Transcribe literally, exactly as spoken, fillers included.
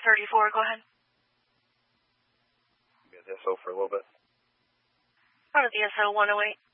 thirty-four, go ahead. Be at the S O for a little bit. Out of the S O one oh eight.